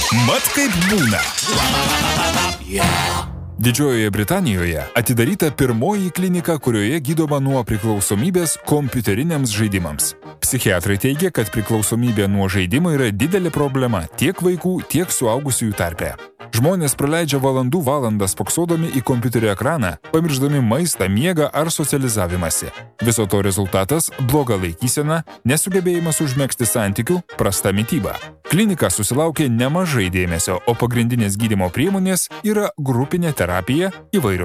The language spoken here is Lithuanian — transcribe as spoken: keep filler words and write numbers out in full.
Mat kaip būna. Didžiojoje Britanijoje atidaryta pirmoji klinika, kurioje gydoma nuo priklausomybės kompiuteriniams žaidimams. Psichiatrai teigia, kad priklausomybė nuo žaidimo yra didelė problema tiek vaikų, tiek suaugusiųjų tarpe. Žmonės praleidžia valandų valandas spoksodami į kompiuterio ekraną, pamirždami maistą, miegą ar socializavimąsi. Viso to rezultatas – bloga laikysena, nesugebėjimas užmegzti santykių, prasta mityba. Klinika susilaukė nemažai dėmesio, o pagrindinės gydymo priemonės yra grupinė terapija, įvairios